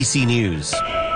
CBC News.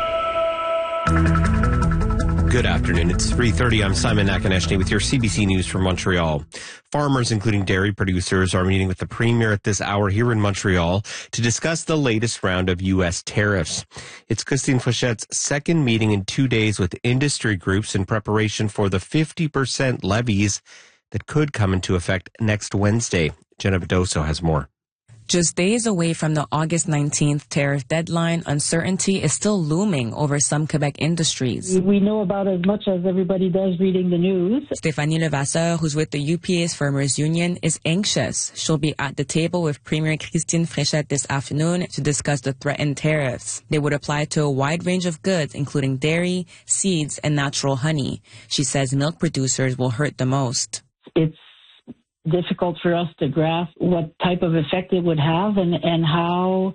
Good afternoon. It's 3:30. I'm Simon Nakaneshny with your CBC News from Montreal. Farmers, including dairy producers, are meeting with the Premier at this hour here in Montreal to discuss the latest round of U.S. tariffs. It's Christine Fauchette's second meeting in 2 days with industry groups in preparation for the 50% levies that could come into effect next Wednesday. Jenna Bedoso has more. Just days away from the August 19th tariff deadline, uncertainty is still looming over some Quebec industries. We know about as much as everybody does reading the news. Stéphanie Levasseur, who's with the UPA's Farmers Union, is anxious. She'll be at the table with Premier Christine Fréchette this afternoon to discuss the threatened tariffs. They would apply to a wide range of goods, including dairy, seeds, and natural honey. She says milk producers will hurt the most. It's difficult for us to grasp what type of effect it would have and how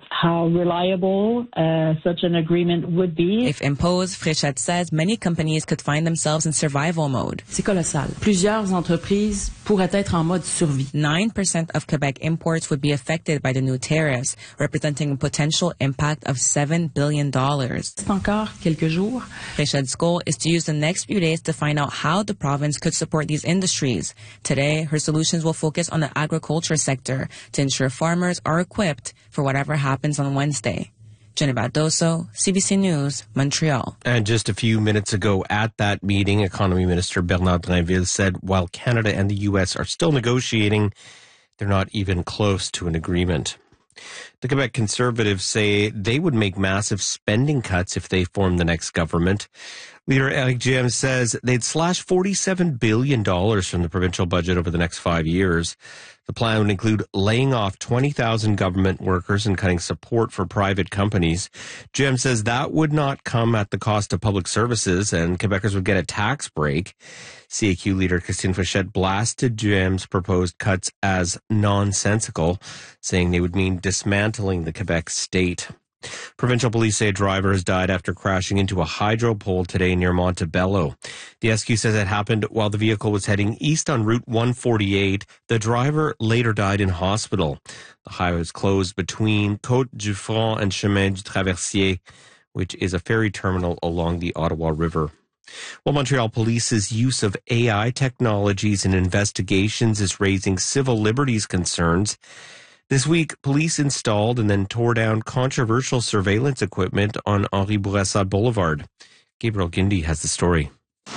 reliable such an agreement would be. If imposed, Fréchette says many companies could find themselves in survival mode. C'est colossal. Plusieurs entreprises pourraient être en mode survie. 9% of Quebec imports would be affected by the new tariffs, representing a potential impact of $7 billion. C'est encore quelques jours. Fréchette's goal is to use the next few days to find out how the province could support these industries. Today, her solutions will focus on the agriculture sector to ensure farmers are equipped for whatever happens on Wednesday. Jenna Bedoso, CBC News, Montreal. And just a few minutes ago at that meeting, Economy Minister Bernard Drinville said while Canada and the U.S. are still negotiating, they're not even close to an agreement. The Quebec Conservatives say they would make massive spending cuts if they form the next government. Leader Éric Duhem says they'd slash $47 billion from the provincial budget over the next 5 years. The plan would include laying off 20,000 government workers and cutting support for private companies. Duhem says that would not come at the cost of public services and Quebecers would get a tax break. CAQ leader Christine Fauchette blasted Duhem's proposed cuts as nonsensical, saying they would mean dismantling the Quebec state. Provincial police say a driver has died after crashing into a hydro pole today near Montebello. The SQ says it happened while the vehicle was heading east on Route 148. The driver later died in hospital. The highway was closed between Côte-du-Front and Chemin du Traversier, which is a ferry terminal along the Ottawa River. Well, Montreal Police's use of AI technologies in investigations is raising civil liberties concerns. This week, police installed and then tore down controversial surveillance equipment on Henri Bourassa Boulevard. Gabriel Guindy has the story.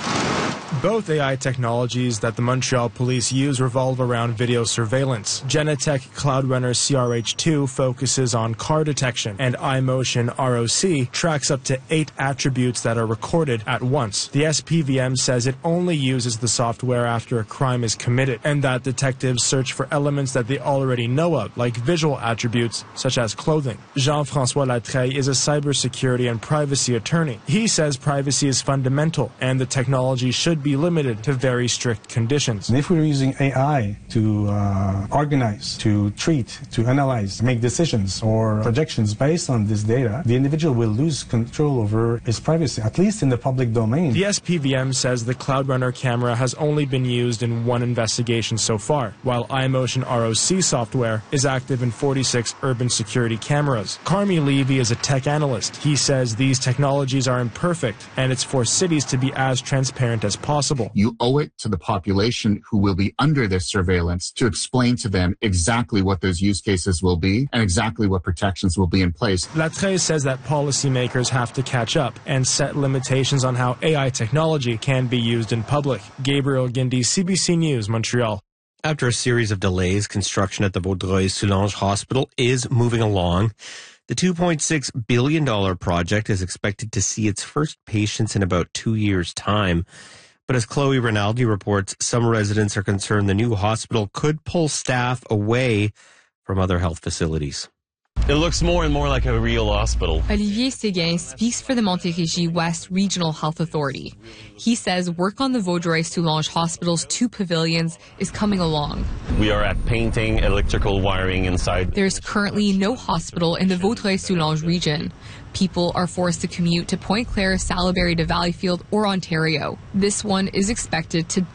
Both AI technologies that the Montreal Police use revolve around video surveillance. Genetec Cloudrunner CRH2 focuses on car detection, and iMotion ROC tracks up to 8 attributes that are recorded at once. The SPVM says it only uses the software after a crime is committed, and that detectives search for elements that they already know of, like visual attributes such as clothing. Jean-François Latreille is a cybersecurity and privacy attorney. He says privacy is fundamental, and the technology should be limited to very strict conditions. And if we're using AI to organize, to treat, to analyze, make decisions or projections based on this data, the individual will lose control over his privacy, at least in the public domain. The SPVM says the Cloudrunner camera has only been used in 1 investigation so far, while iMotion ROC software is active in 46 urban security cameras. Carmi Levy is a tech analyst. He says these technologies are imperfect, and it's for cities to be as transparent as possible. You owe it to the population who will be under this surveillance to explain to them exactly what those use cases will be and exactly what protections will be in place. Latreille says that policymakers have to catch up and set limitations on how AI technology can be used in public. Gabriel Guindy, CBC News, Montreal. After a series of delays, construction at the Vaudreuil-Soulanges Hospital is moving along. The $2.6 billion project is expected to see its first patients in about 2 years' time. But as Chloe Rinaldi reports, some residents are concerned the new hospital could pull staff away from other health facilities. It looks more and more like a real hospital. Olivier Séguin speaks for the Montérégie West Regional Health Authority. He says work on the Vaudreuil-Soulanges Hospital's 2 pavilions is coming along. We are at painting, electrical wiring inside. There's currently no hospital in the Vaudreuil-Soulanges region. People are forced to commute to Pointe-Claire, Salaberry to Valleyfield, or Ontario. This one is expected to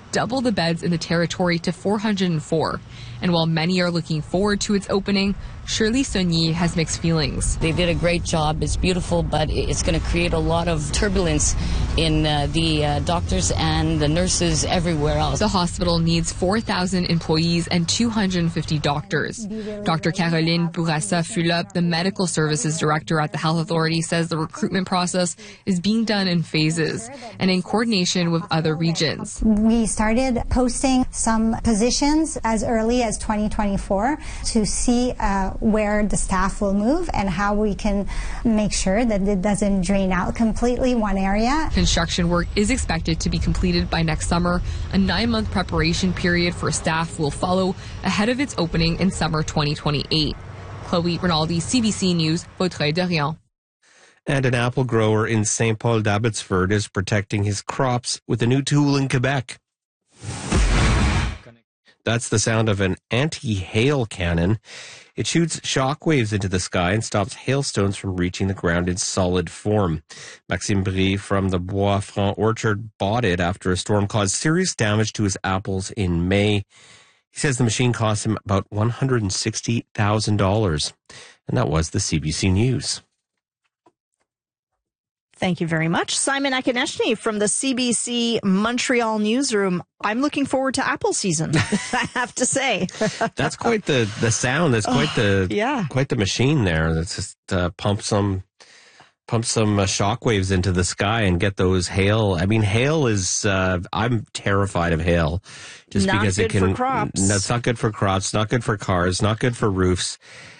double the beds in the territory to 404. And while many are looking forward to its opening, Shirley Saunier has mixed feelings. They did a great job. It's beautiful, but it's going to create a lot of turbulence in the doctors and the nurses everywhere else. The hospital needs 4,000 employees and 250 doctors. Dr. Caroline Bourassa-Fulop, the medical services director at the Health Authority, says the recruitment process is being done in phases and in coordination with other regions. We started posting some positions as early as 2024 to see where the staff will move and how we can make sure that it doesn't drain out completely one area. Construction work is expected to be completed by next summer. A 9-month preparation period for staff will follow ahead of its opening in summer 2028. Chloe Rinaldi, CBC News, Vaudreuil-Dorion. And an apple grower in St. Paul d'Abbotsford is protecting his crops with a new tool in Quebec. That's the sound of an anti-hail cannon. It shoots shockwaves into the sky and stops hailstones from reaching the ground in solid form. Maxime Brie from the Bois Franc orchard bought it after a storm caused serious damage to his apples in May. He says the machine cost him about $160,000. And that was the CBC News. Thank you very much. Simon Akonechny from the CBC Montreal newsroom. I'm looking forward to apple season, I have to say. That's quite the sound. That's quite the machine there. That's just pump some shockwaves into the sky and get those hail. I mean, hail is I'm terrified of hail, just not because good it can. For crops. That's not good for crops. Not good for cars. Not good for roofs.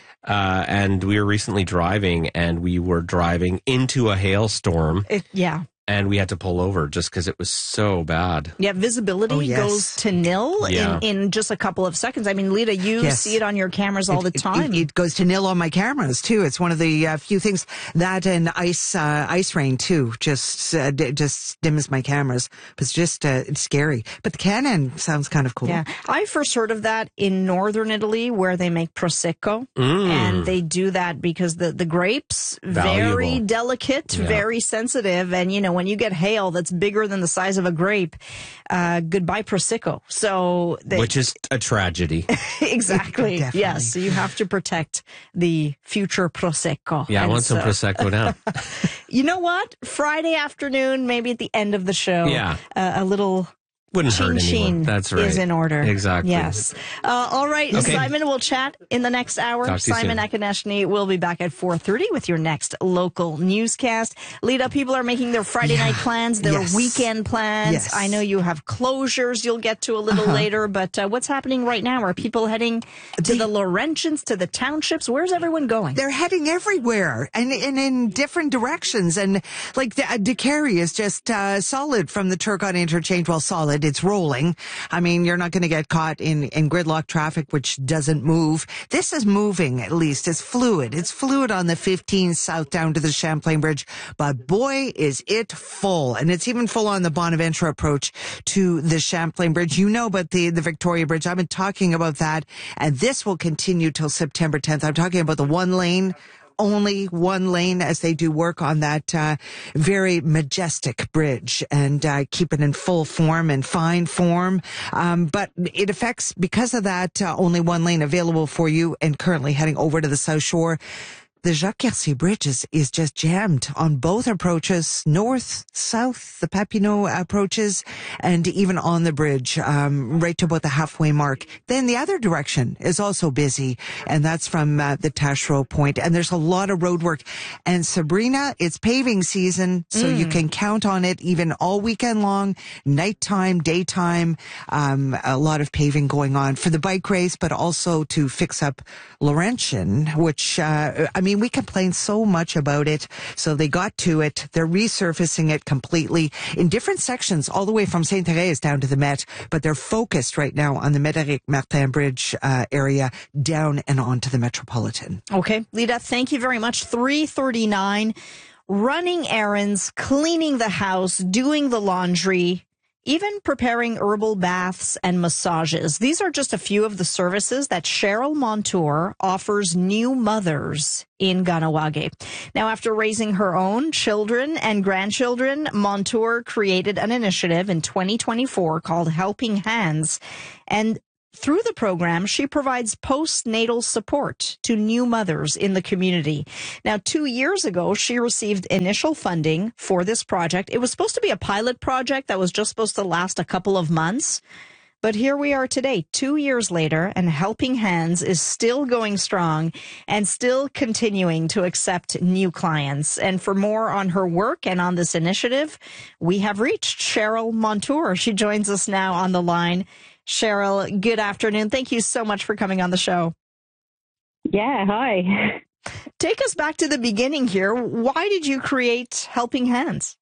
And we were recently driving, and we were driving into a hailstorm. And we had to pull over just because it was so bad. Yeah, visibility goes to nil in just a couple of seconds. I mean, Lita, you see it on your cameras all the time. It goes to nil on my cameras, too. It's one of the few things. That and ice rain, too, just dims my cameras. But it's just it's scary. But the cannon sounds kind of cool. Yeah, I first heard of that in northern Italy, where they make Prosecco. And they do that because the grapes, very delicate, very sensitive. And, you know, when you get hail that's bigger than the size of a grape, goodbye Prosecco. So which is a tragedy. Exactly. Yes. So you have to protect the future Prosecco. Yeah, I want some Prosecco now. You know what? Friday afternoon, maybe at the end of the show, a little wouldn't hurt anyone. That's right. Is in order. Exactly. Yes. All right. Okay. Simon will chat in the next hour. Simon Akonechny will be back at 4:30 with your next local newscast. Lita, people are making their Friday night plans, their weekend plans. Yes. I know you have closures you'll get to a little later, but what's happening right now? Are people heading to the Laurentians, to the townships? Where's everyone going? They're heading everywhere and in different directions. And like de Carey is just solid from the Turcotte interchange. Well, solid. It's rolling. I mean, you're not going to get caught in gridlock traffic, which doesn't move. This is moving, at least. It's fluid. It's fluid on the 15 south down to the Champlain Bridge. But boy, is it full. And it's even full on the Bonaventure approach to the Champlain Bridge. You know about the Victoria Bridge. I've been talking about that. And this will continue till September 10th. I'm talking about the only one lane as they do work on that very majestic bridge and keep it in full form and fine form. But it affects, because of that, only one lane available for you and currently heading over to the South Shore. The Jacques-Cartier Bridge is just jammed on both approaches, north, south, the Papineau approaches, and even on the bridge, right to about the halfway mark. Then the other direction is also busy, and that's from the Taschereau Point. And there's a lot of road work. And Sabrina, it's paving season, so you can count on it even all weekend long, nighttime, daytime, a lot of paving going on for the bike race, but also to fix up Laurentian, which, we complain so much about it. So they got to it. They're resurfacing it completely in different sections, all the way from Sainte-Thérèse down to the Met. But they're focused right now on the Médéric Martin Bridge area down and onto the Metropolitan. Okay. Lita, thank you very much. 3:39, running errands, cleaning the house, doing the laundry. even preparing herbal baths and massages. These are just a few of the services that Cheryl Montour offers new mothers in Kahnawake. Now, after raising her own children and grandchildren, Montour created an initiative in 2024 called Helping Hands. And through the program, she provides postnatal support to new mothers in the community. Now, 2 years ago, she received initial funding for this project. It was supposed to be a pilot project that was just supposed to last a couple of months. But here we are today, 2 years later, and Helping Hands is still going strong and still continuing to accept new clients. And for more on her work and on this initiative, we have reached Cheryl Montour. She joins us now on the line. Cheryl, good afternoon. Thank you so much for coming on the show. Yeah, hi. Take us back to the beginning here. Why did you create Helping Hands?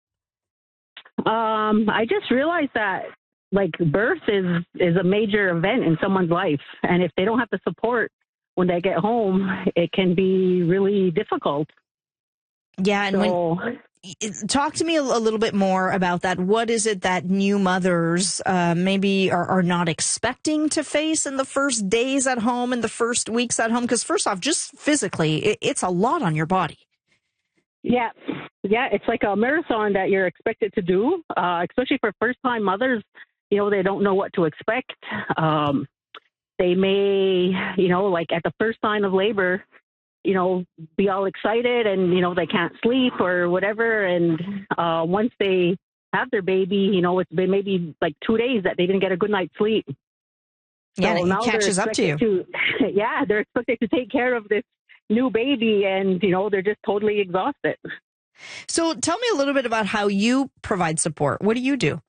I just realized that birth is a major event in someone's life. And if they don't have the support when they get home, it can be really difficult. Yeah. And talk to me a little bit more about that. What is it that new mothers maybe are not expecting to face in the first days at home and the first weeks at home? Because first off, just physically, it's a lot on your body. Yeah. Yeah. It's like a marathon that you're expected to do, especially for first-time mothers. They don't know what to expect. They may, at the first sign of labor, be all excited and, they can't sleep or whatever. And once they have their baby, it's been maybe 2 days that they didn't get a good night's sleep. Yeah, so it catches up to you. Yeah, they're expected to take care of this new baby and, they're just totally exhausted. So tell me a little bit about how you provide support. What do you do?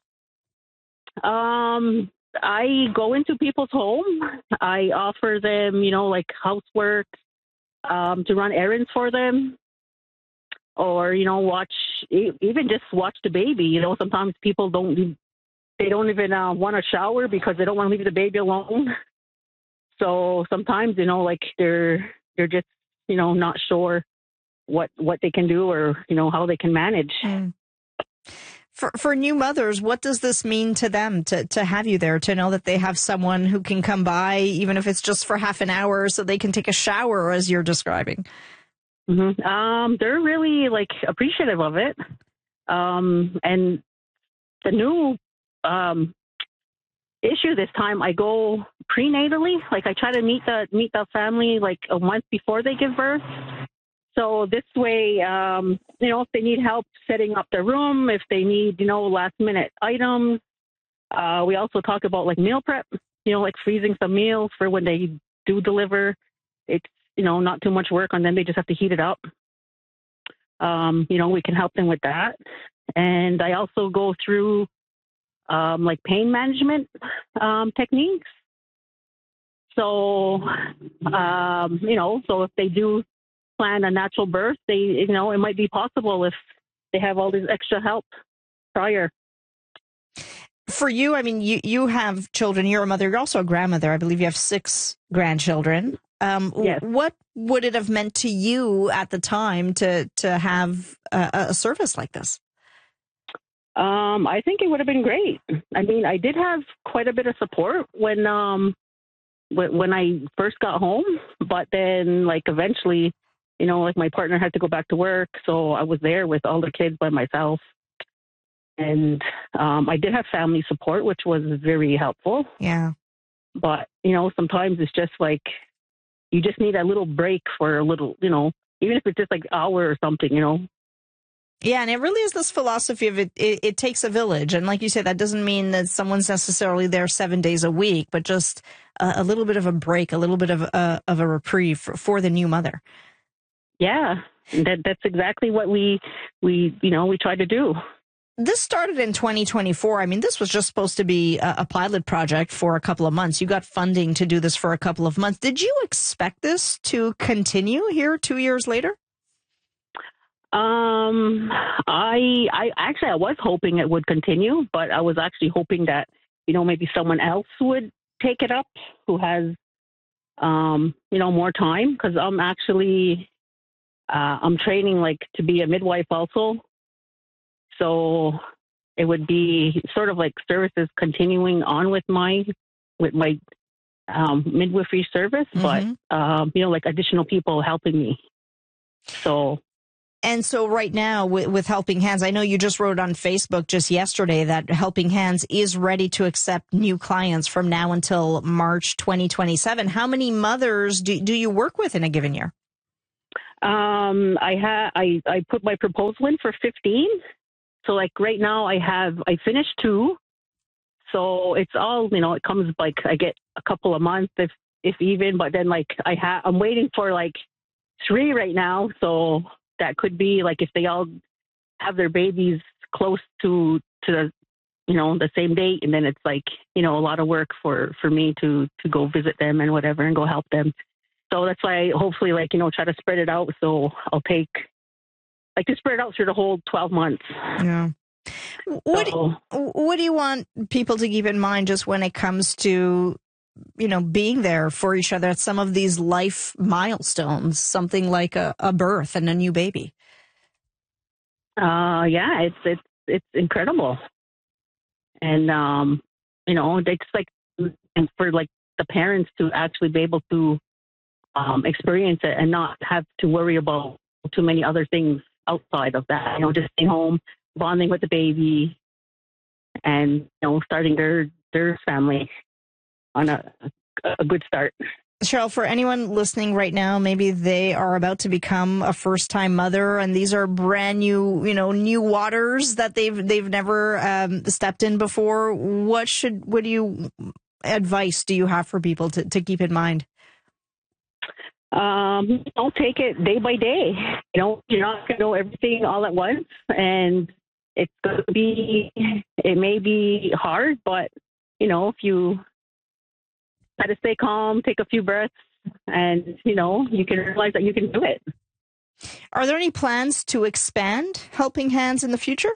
I go into people's home. I offer them, housework, to run errands for them, or watch the baby. Sometimes people don't even want to shower because they don't want to leave the baby alone. So sometimes they're just not sure what they can do or how they can manage. For new mothers, what does this mean to them to have you there, to know that they have someone who can come by, even if it's just for half an hour, so they can take a shower, as you're describing? Mm-hmm. They're really appreciative of it. And the new issue this time, I go prenatally. I try to meet the family a month before they give birth. So this way, if they need help setting up their room, if they need, last minute items, we also talk about meal prep, freezing some meals for when they do deliver. It's, not too much work on them. They just have to heat it up. We can help them with that. And I also go through, pain management techniques. So, so if they do plan a natural birth, it might be possible if they have all this extra help prior. For you, you have children, you're a mother, you're also a grandmother. I believe you have 6 grandchildren. Yes. What would it have meant to you at the time to have a service like this? I think it would have been great. I did have quite a bit of support when I first got home, but then eventually, my partner had to go back to work, so I was there with all the kids by myself. And I did have family support, which was very helpful. Yeah. But, sometimes it's just you just need a little break for a little, even if it's just an hour or something, Yeah, and it really is this philosophy of it takes a village. And like you said, that doesn't mean that someone's necessarily there 7 days a week, but just a little bit of a break, a little bit of a reprieve for the new mother. Yeah, that's exactly what we try to do. This started in 2024. This was just supposed to be a pilot project for a couple of months. You got funding to do this for a couple of months. Did you expect this to continue here 2 years later? I was hoping it would continue, but I was actually hoping that, maybe someone else would take it up who has, more time, because I'm actually, I'm training to be a midwife also. So it would be sort of like services continuing on with my midwifery service, but like additional people helping me. And so right now with Helping Hands, I know you just wrote on Facebook just yesterday that Helping Hands is ready to accept new clients from now until March 2027. How many mothers do you work with in a given year? I put my proposal in for 15. So like right now I finished 2. So it's all, it comes like I get a couple of months if even, but then like I'm waiting for like 3 right now. So that could be like if they all have their babies close to the, the same date. And then it's like, a lot of work for me to go visit them and whatever and go help them. So that's why I hopefully try to spread it out. So I'll to spread it out through the whole 12 months. Yeah. What do you want people to keep in mind just when it comes to, being there for each other at some of these life milestones, something like a birth and a new baby? Yeah, it's incredible. And, it's like, and for like the parents to actually be able to experience it and not have to worry about too many other things outside of that, just staying home, bonding with the baby, and starting their family on a good start. Cheryl, for anyone listening right now, maybe they are about to become a first-time mother, and these are brand new, new waters that they've never stepped in before. What advice do you have for people to keep in mind? Don't take it day by day. You're not going to know everything all at once, and it may be hard, but if you try to stay calm, take a few breaths, and you can realize that you can do it. Are there any plans to expand Helping Hands in the future?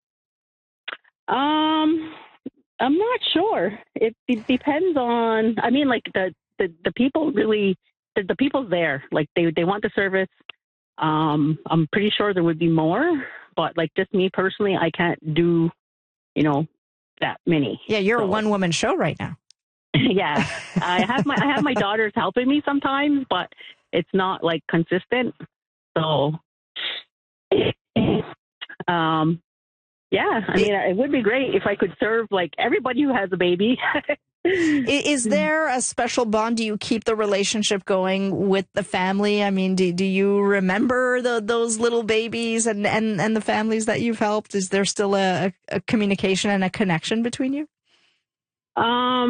I'm not sure. It depends on. I mean, like the people really. The people's there, like they want the service. I'm pretty sure there would be more, but like just me personally, I can't do, that many. Yeah, you're a one-woman show right now. Yeah, I have my daughters helping me sometimes, but it's not like consistent. So, yeah, I mean, it would be great if I could serve like everybody who has a baby. Is there a special bond? Do you keep the relationship going with the family? I mean, do you remember those little babies and the families that you've helped? Is there still a communication and a connection between you? Yeah,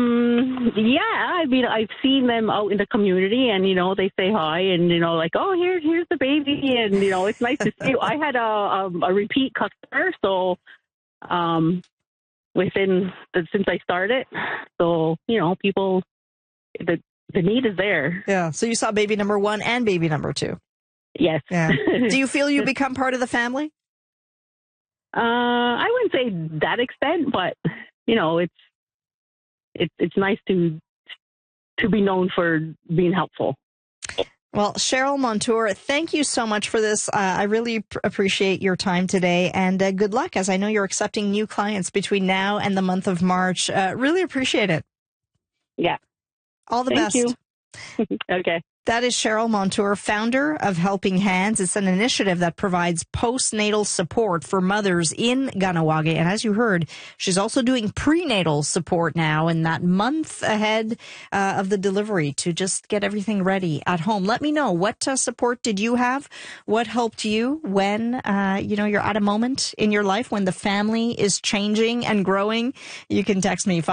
I mean, I've seen them out in the community, and they say hi, and like, oh, here's the baby, and it's nice to see you. I had a repeat customer, so since I started, so people, the need is there. Yeah. So you saw baby number 1 and baby number 2. Yes. Yeah. Do you feel you become part of the family? I wouldn't say that extent, but it's nice to be known for being helpful. Well, Cheryl Montour, thank you so much for this. I really appreciate your time today, and good luck, as I know you're accepting new clients between now and the month of March. Really appreciate it. Yeah. All the best. Thank you. Okay. That is Cheryl Montour, founder of Helping Hands. It's an initiative that provides postnatal support for mothers in Kahnawake. And as you heard, she's also doing prenatal support now in that month ahead of the delivery to just get everything ready at home. Let me know, what support did you have? What helped you when, you're at a moment in your life when the family is changing and growing? You can text me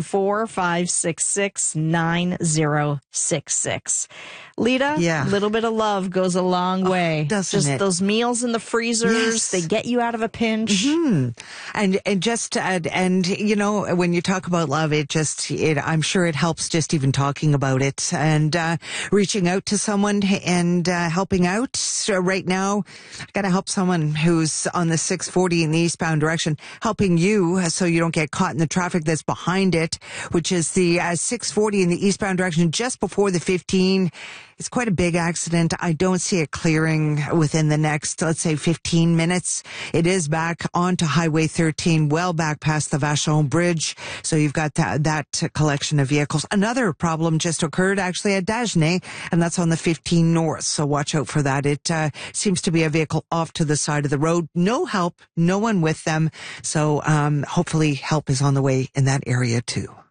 514-566-9066. Lita, a little bit of love goes a long way. Doesn't just it? Those meals in the freezers, yes. They get you out of a pinch. Mm-hmm. And when you talk about love, I'm sure it helps just even talking about it and reaching out to someone and helping out. So right now, I got to help someone who's on the 640 in the eastbound direction, helping you so you don't get caught in the traffic that's behind it, which is the 640 in the eastbound direction just before the 15. It's quite a big accident. I don't see it clearing within the next, let's say, 15 minutes. It is back onto Highway 13, well back past the Vachon Bridge. So you've got that collection of vehicles. Another problem just occurred actually at Dagenais, and that's on the 15 North. So watch out for that. It seems to be a vehicle off to the side of the road. No help, no one with them. So hopefully help is on the way in that area too.